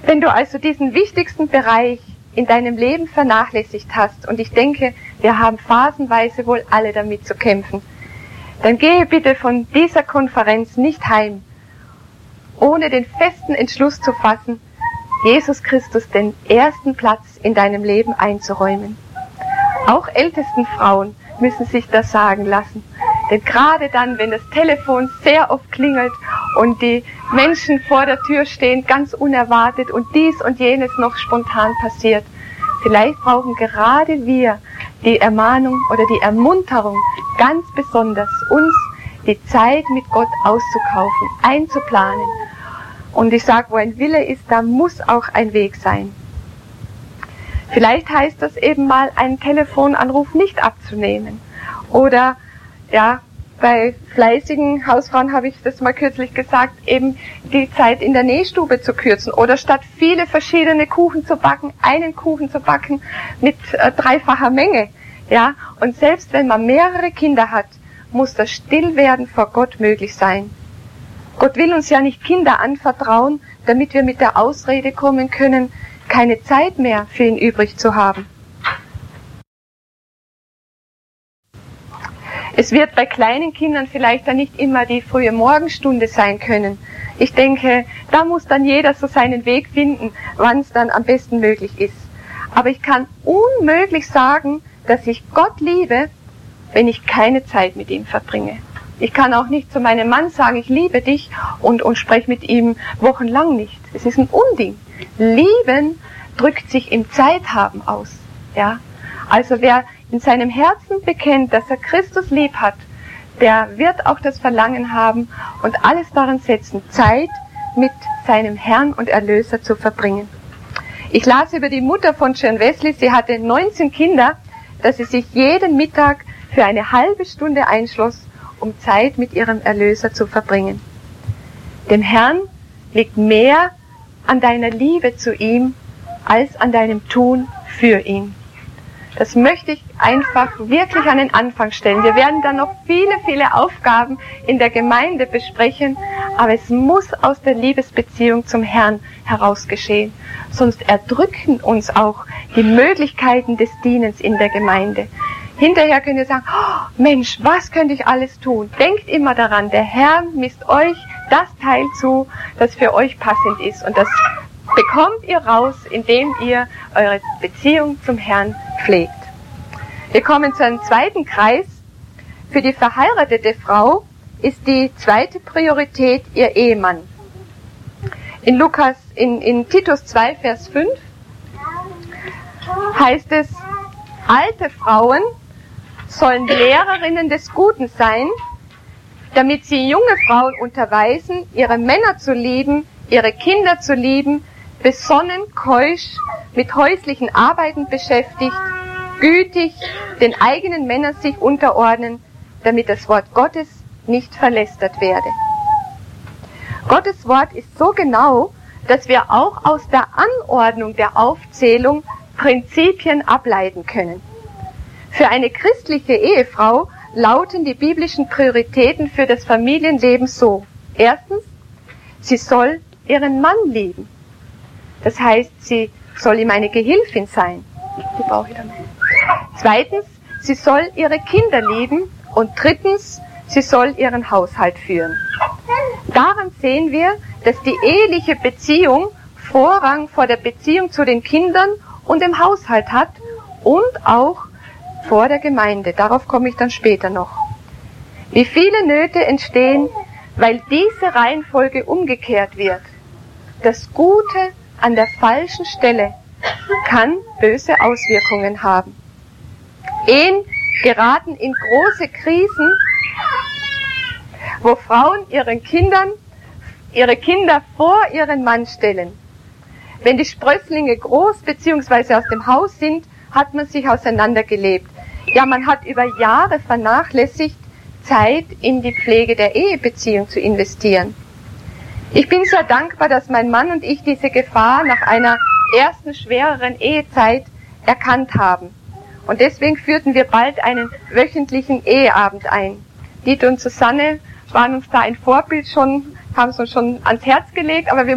Wenn du also diesen wichtigsten Bereich in deinem Leben vernachlässigt hast, und ich denke, wir haben phasenweise wohl alle damit zu kämpfen, dann gehe bitte von dieser Konferenz nicht heim, ohne den festen Entschluss zu fassen, Jesus Christus den ersten Platz in deinem Leben einzuräumen. Auch ältesten Frauen müssen sich das sagen lassen. Denn gerade dann, wenn das Telefon sehr oft klingelt und die Menschen vor der Tür stehen, ganz unerwartet, und dies und jenes noch spontan passiert, vielleicht brauchen gerade wir die Ermahnung oder die Ermunterung, ganz besonders uns die Zeit mit Gott auszukaufen, einzuplanen. Und ich sage, wo ein Wille ist, da muss auch ein Weg sein. Vielleicht heißt das eben mal, einen Telefonanruf nicht abzunehmen. Oder, ja, bei fleißigen Hausfrauen habe ich das mal kürzlich gesagt, eben die Zeit in der Nähstube zu kürzen. Oder statt viele verschiedene Kuchen zu backen, einen Kuchen zu backen mit dreifacher Menge. Ja, und selbst wenn man mehrere Kinder hat, muss das Stillwerden vor Gott möglich sein. Gott will uns ja nicht Kinder anvertrauen, damit wir mit der Ausrede kommen können, keine Zeit mehr für ihn übrig zu haben. Es wird bei kleinen Kindern vielleicht dann nicht immer die frühe Morgenstunde sein können. Ich denke, da muss dann jeder so seinen Weg finden, wann es dann am besten möglich ist. Aber ich kann unmöglich sagen, dass ich Gott liebe, wenn ich keine Zeit mit ihm verbringe. Ich kann auch nicht zu meinem Mann sagen, ich liebe dich und spreche mit ihm wochenlang nicht. Es ist ein Unding. Lieben drückt sich im Zeithaben aus. Ja? Also wer in seinem Herzen bekennt, dass er Christus lieb hat, der wird auch das Verlangen haben und alles daran setzen, Zeit mit seinem Herrn und Erlöser zu verbringen. Ich las über die Mutter von John Wesley, sie hatte 19 Kinder, dass sie sich jeden Mittag für eine halbe Stunde einschloss, um Zeit mit ihrem Erlöser zu verbringen. Dem Herrn liegt mehr an deiner Liebe zu ihm, als an deinem Tun für ihn. Das möchte ich einfach wirklich an den Anfang stellen. Wir werden dann noch viele, viele Aufgaben in der Gemeinde besprechen, aber es muss aus der Liebesbeziehung zum Herrn heraus geschehen. Sonst erdrücken uns auch die Möglichkeiten des Dienens in der Gemeinde. Hinterher könnt ihr sagen, oh, Mensch, was könnte ich alles tun? Denkt immer daran, der Herr misst euch das Teil zu, das für euch passend ist. Und das bekommt ihr raus, indem ihr eure Beziehung zum Herrn pflegt. Wir kommen zu einem zweiten Kreis. Für die verheiratete Frau ist die zweite Priorität ihr Ehemann. In Titus 2, Vers 5 heißt es, alte Frauen sollen Lehrerinnen des Guten sein, damit sie junge Frauen unterweisen, ihre Männer zu lieben, ihre Kinder zu lieben, besonnen, keusch, mit häuslichen Arbeiten beschäftigt, gütig, den eigenen Männern sich unterordnen, damit das Wort Gottes nicht verlästert werde. Gottes Wort ist so genau, dass wir auch aus der Anordnung der Aufzählung Prinzipien ableiten können. Für eine christliche Ehefrau lauten die biblischen Prioritäten für das Familienleben so. Erstens, sie soll ihren Mann lieben. Das heißt, sie soll ihm eine Gehilfin sein. Die brauche ich dann. Zweitens, sie soll ihre Kinder lieben. Und drittens, sie soll ihren Haushalt führen. Daran sehen wir, dass die eheliche Beziehung Vorrang vor der Beziehung zu den Kindern und dem Haushalt hat und auch vor der Gemeinde. Darauf komme ich dann später noch. Wie viele Nöte entstehen, weil diese Reihenfolge umgekehrt wird. Das Gute an der falschen Stelle kann böse Auswirkungen haben. Ehen geraten in große Krisen, wo Frauen ihre Kinder vor ihren Mann stellen. Wenn die Sprösslinge groß bzw. aus dem Haus sind, hat man sich auseinandergelebt. Ja, man hat über Jahre vernachlässigt, Zeit in die Pflege der Ehebeziehung zu investieren. Ich bin sehr dankbar, dass mein Mann und ich diese Gefahr nach einer ersten schwereren Ehezeit erkannt haben. Und deswegen führten wir bald einen wöchentlichen Eheabend ein. Dieter und Susanne waren uns da ein Vorbild schon, haben es uns schon ans Herz gelegt, aber wir